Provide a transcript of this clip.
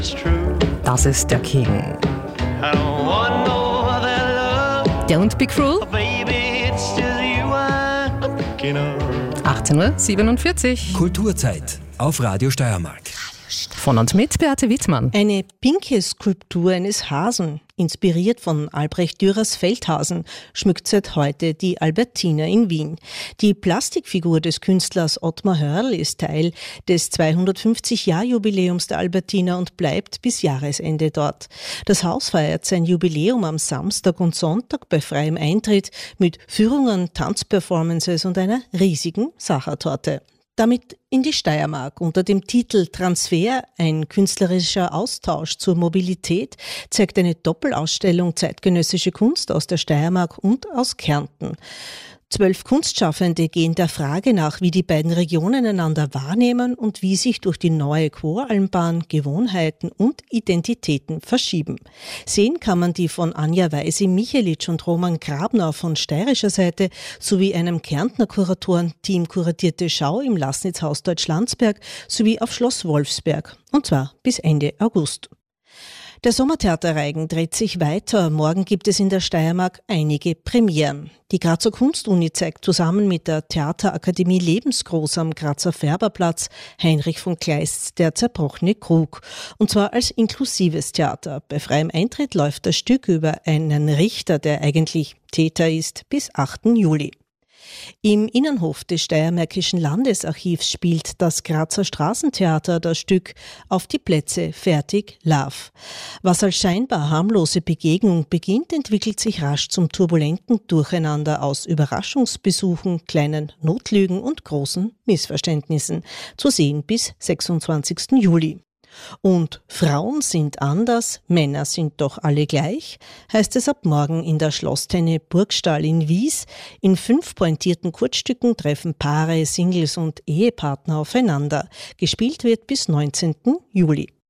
Das ist der King. Don't be cruel. 18:47 Uhr. Kulturzeit auf Radio Steiermark. Von und mit Beate Wittmann. Eine pinke Skulptur eines Hasen, inspiriert von Albrecht Dürers Feldhasen, schmückt seit heute die Albertina in Wien. Die Plastikfigur des Künstlers Ottmar Hörl ist Teil des 250-Jahr-Jubiläums der Albertina und bleibt bis Jahresende dort. Das Haus feiert sein Jubiläum am Samstag und Sonntag bei freiem Eintritt mit Führungen, Tanzperformances und einer riesigen Sachertorte. Damit in die Steiermark. Unter dem Titel Transfer, ein künstlerischer Austausch zur Mobilität, zeigt eine Doppelausstellung zeitgenössische Kunst aus der Steiermark und aus Kärnten. 12 Kunstschaffende gehen der Frage nach, wie die beiden Regionen einander wahrnehmen und wie sich durch die neue Voralmbahn Gewohnheiten und Identitäten verschieben. Sehen kann man die von Anja Weisi-Michelitsch und Roman Grabner von steirischer Seite sowie einem Kärntner Kuratorenteam kuratierte Schau im Lassnitzhaus Deutschlandsberg sowie auf Schloss Wolfsberg, und zwar bis Ende August. Der Sommertheaterreigen dreht sich weiter. Morgen gibt es in der Steiermark einige Premieren. Die Grazer Kunstuni zeigt zusammen mit der Theaterakademie Lebensgroß am Grazer Färberplatz Heinrich von Kleists Der zerbrochene Krug. Und zwar als inklusives Theater. Bei freiem Eintritt läuft das Stück über einen Richter, der eigentlich Täter ist, bis 8. Juli. Im Innenhof des Steiermärkischen Landesarchivs spielt das Grazer Straßentheater das Stück Auf die Plätze, fertig, Love. Was als scheinbar harmlose Begegnung beginnt, entwickelt sich rasch zum turbulenten Durcheinander aus Überraschungsbesuchen, kleinen Notlügen und großen Missverständnissen. Zu sehen bis 26. Juli. Und Frauen sind anders, Männer sind doch alle gleich, heißt es ab morgen in der Schlosstenne Burgstall in Wies. In 5 pointierten Kurzstücken treffen Paare, Singles und Ehepartner aufeinander. Gespielt wird bis 19. Juli.